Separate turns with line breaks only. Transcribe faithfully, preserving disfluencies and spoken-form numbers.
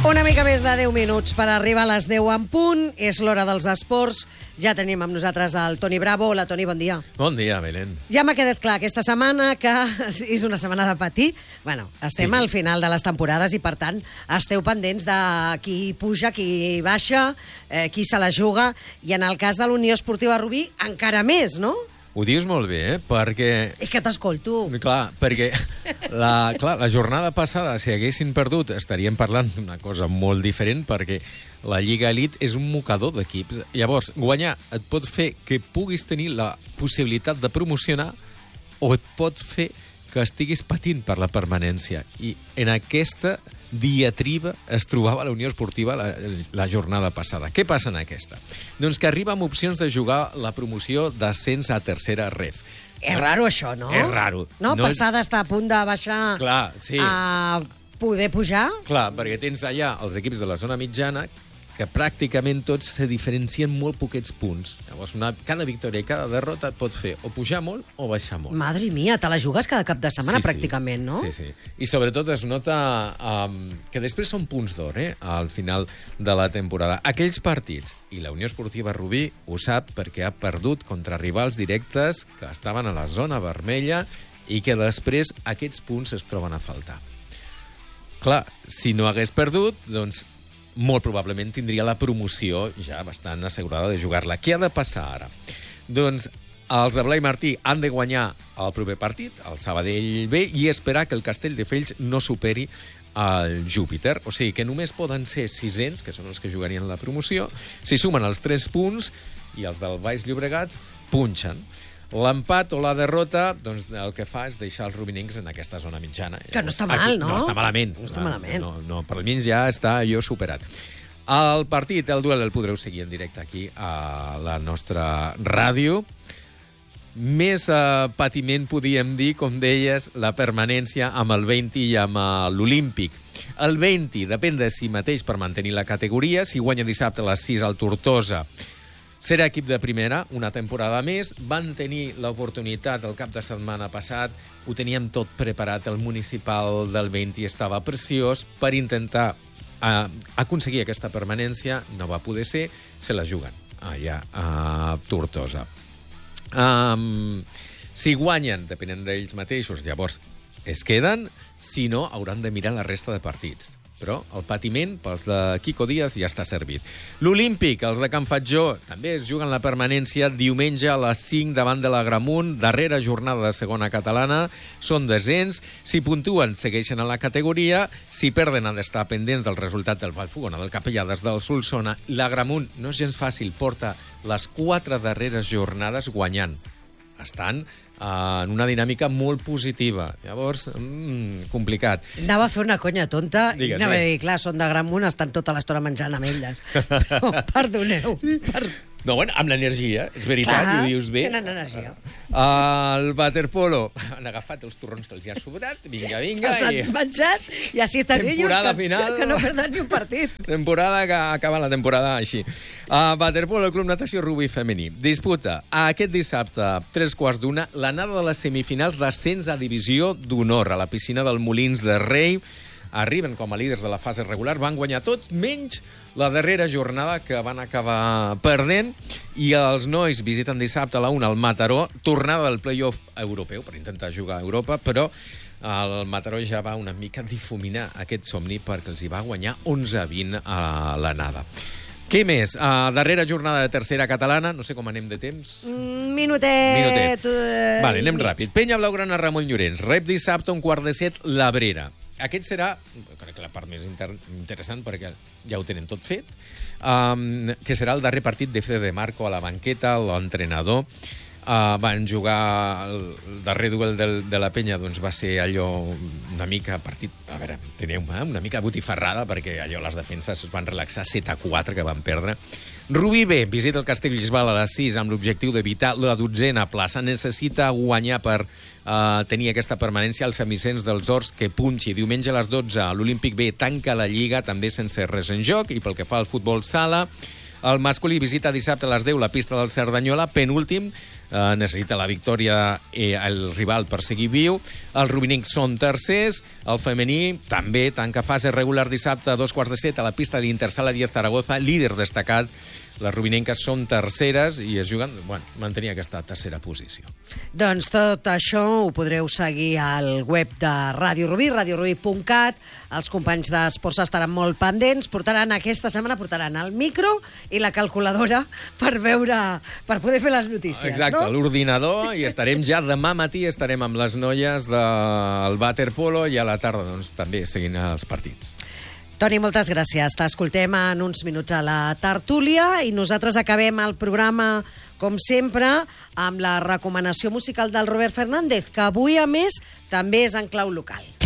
Una mica més de deu minuts per arribar a les deu en punt. És l'hora dels esports. Ja tenim amb nosaltres el Toni Bravo. Hola, Toni, bon dia.
Bon dia, Belén.
Ja m'ha quedat clar aquesta setmana que és una setmana de patir. Bueno, estem sí. al final de les temporades i, per tant, esteu pendents de qui puja, qui baixa, eh, qui se la juga. I en el cas de l'Unió Esportiva Rubí, encara més, no?
Ho dius molt bé, eh? Perquè...
És que t'escolto.
Clar, perquè la, clar, la jornada passada, si haguessin perdut, estaríem parlant d'una cosa molt diferent, perquè la Lliga Elite és un mocador d'equips. Llavors, guanyar et pot fer que puguis tenir la possibilitat de promocionar o et pot fer que estiguis patint per la permanència. I en aquesta diatriba es trobava la Unió Esportiva la, la jornada passada. Què passa en aquesta? Doncs que arriba amb opcions de jugar la promoció d'ascens a tercera ref.
És raro, això, no?
És raro.
No?
no
Passar d'estar a punt de baixar
Clar, sí.
a poder pujar?
Clar, perquè tens allà els equips de la zona mitjana que pràcticament tots se diferencien molt poquets punts. Llavors, una, cada victòria i cada derrota et pot fer o pujar molt o baixar molt.
Madre mia, te la jugues cada cap de setmana, sí, pràcticament,
sí.
no?
Sí, sí. I sobretot es nota um, que després són punts d'or, eh?, al final de la temporada. Aquells partits, i la Unió Esportiva Rubí ho sap perquè ha perdut contra rivals directes que estaven a la zona vermella i que després aquests punts es troben a faltar. Clar, si no hagués perdut, doncs molt probablement tindria la promoció ja bastant assegurada de jugar-la. Què ha de passar ara? Doncs els de Blai Martí han de guanyar el proper partit, el Sabadell B, i esperar que el Castelldefels no superi el Júpiter. O sigui que només poden ser sisens, que són els que jugarien la promoció, si sumen els tres punts i els del Baix Llobregat punxen. L'empat o la derrota, doncs el que fa és deixar els rubinencs en aquesta zona mitjana.
Que no està mal, no?
No està malament.
No està malament.
No, no, per almenys ja està allò superat. El partit, el duel, el podreu seguir en directe aquí a la nostra ràdio. Més eh, patiment, podíem dir, com deies, la permanència amb el vint i amb l'Olímpic. El vint depèn de si mateix per mantenir la categoria. Si guanya dissabte a les sis al Tortosa, serà equip de primera, una temporada més. Van tenir l'oportunitat el cap de setmana passat, ho teníem tot preparat, el municipal del vint estava preciós per intentar eh, aconseguir aquesta permanència. No va poder ser, se la juguen allà a Tortosa. Um, si guanyen, depenent d'ells mateixos, llavors es queden, si no, hauran de mirar la resta de partits. Però el patiment pels de Quico Díaz ja està servit. L'Olímpic, els de Can Fatjó, també es juguen la permanència diumenge a les cinc davant de l'Agramunt, darrera jornada de segona catalana, són desens, si puntuen segueixen a la categoria, si perden han d'estar pendents del resultat del Vallfogona, del Capellades, del Solsona. L'Agramunt no és gens fàcil, porta les quatre darreres jornades guanyant. Estan en una dinàmica molt positiva. Llavors, mmm, complicat.
Anava a fer una conya tonta i
Digues,
anava a
eh?
dir, clar, són de Gramunt, estan tota l'estona menjant ametlles. Però, perdoneu. Per...
No, bueno, amb l'energia, és veritat,
Clar,
ho dius bé.
tenen energia.
El waterpolo, han agafat els torrons que els hi ha sobrat, vinga, vinga.
Se'ls
I...
han menjat i així estan
Temporada
ells que,
final.
que no perden ni un partit.
Temporada que acaba la temporada així. Uh, waterpolo, el Club Natació Rubí Femení. Disputa aquest dissabte, tres quarts d'una, l'anada de les semifinals d'ascens a divisió d'honor a la piscina del Molins de Rei. Arriben com a líders de la fase regular, van guanyar tots, menys la darrera jornada que van acabar perdent, i els nois visiten dissabte a la una al Mataró, tornada del play-off europeu per intentar jugar a Europa, però el Mataró ja va una mica difuminar aquest somni perquè els hi va guanyar onze a vint a l'anada. Què més? Uh, darrera jornada de tercera catalana, no sé com anem de temps.
Mm, minutet.
Minutet. Vale, anem ràpid. Penya Blaugrana, Ramon Llorenç. Rep dissabte un quart de set l'Abrera. Aquest serà, crec que la part més inter interessant, perquè ja ho tenen tot fet, um, que serà el darrer partit de Fede de Marco a la banqueta, l'entrenador. Uh, van jugar el, el darrer duel del, de la Penya, doncs va ser allò una mica partit, a veure, teniu una mica botifarrada, perquè allò les defenses es van relaxar set a quatre que van perdre. Rubí B visita el Castellbisbal a les sis amb l'objectiu d'evitar la dotzena plaça. Necessita guanyar per uh, tenir aquesta permanència als semicens dels Horts que punxi. Diumenge a les dotze l'Olímpic B tanca la Lliga també sense res en joc, i pel que fa al futbol sala, el masculí visita dissabte a les deu la pista del Cerdanyola, penúltim eh, necessita la victòria eh, el rival per seguir viu. Els rubinencs són tercers, el femení també tanca fase regular dissabte a dos quarts de set a la pista de l'Intersala diez Zaragoza, líder destacat. Les rubinenques són terceres i es juguen, bueno, mantenir aquesta tercera posició.
Doncs tot això ho podreu seguir al web de Ràdio Rubí, radio rubí punt cat. Els companys d'Esports estaran molt pendents. Portaran aquesta setmana portaran el micro i la calculadora per veure, per poder fer les notícies.
Exacte,
no?
L'ordinador, i estarem ja demà matí, estarem amb les noies del waterpolo i a la tarda doncs, també seguint els partits.
Toni, moltes gràcies. T'escoltem en uns minuts a la tertúlia i nosaltres acabem el programa, com sempre, amb la recomanació musical del Robert Fernández, que avui, a més, també és en clau local.